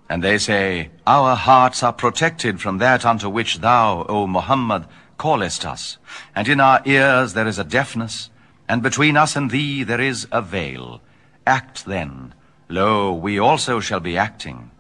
And they say, Our hearts are protected from that unto which thou, O Muhammad, callest us, and in our ears there is a deafness, and between us and thee there is a veil. Act then. Lo, we also shall be acting.